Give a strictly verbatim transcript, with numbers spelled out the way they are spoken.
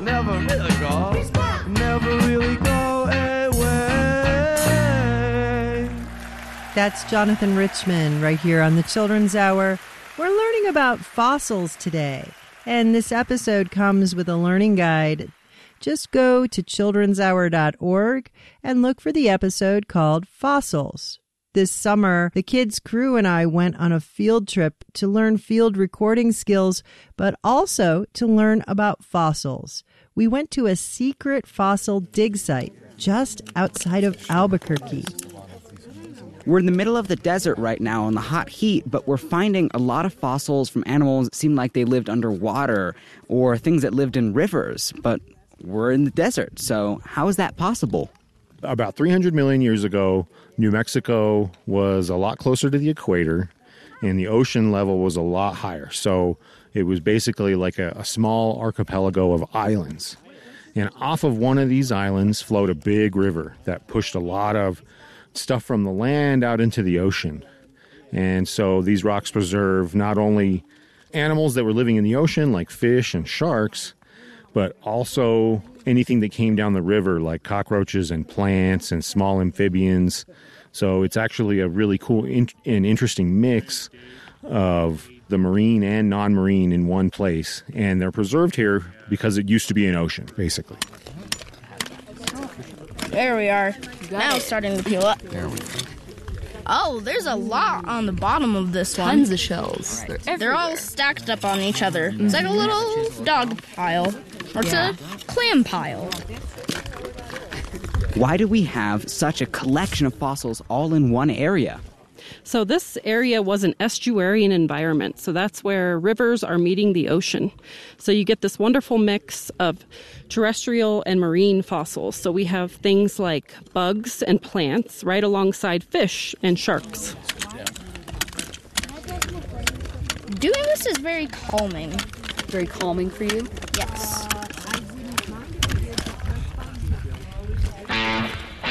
never really go, never really go away. That's Jonathan Richman right here on the Children's Hour. We're learning about fossils today, and this episode comes with a learning guide. Just go to children's hour dot org and look for the episode called Fossils. This summer, the kids' crew and I went on a field trip to learn field recording skills, but also to learn about fossils. We went to a secret fossil dig site just outside of Albuquerque. We're in the middle of the desert right now in the hot heat, but we're finding a lot of fossils from animals that seem like they lived underwater or things that lived in rivers, but we're in the desert, so how is that possible? About three hundred million years ago, New Mexico was a lot closer to the equator, and the ocean level was a lot higher. So it was basically like a, a small archipelago of islands. And off of one of these islands flowed a big river that pushed a lot of stuff from the land out into the ocean. And so these rocks preserve not only animals that were living in the ocean, like fish and sharks, but also anything that came down the river, like cockroaches and plants and small amphibians. So it's actually a really cool in- and interesting mix of the marine and non-marine in one place. And they're preserved here because it used to be an ocean, basically. There we are. Now it's starting to peel up. There we go. Oh, there's a lot on the bottom of this one. Tons of shells. They're, They're all stacked up on each other. Mm-hmm. It's like a little dog pile. Or it's yeah. a clam pile. Why do we have such a collection of fossils all in one area? So this area was an estuarine environment. So that's where rivers are meeting the ocean. So you get this wonderful mix of terrestrial and marine fossils. So we have things like bugs and plants right alongside fish and sharks. Doing this is very calming. Very calming for you?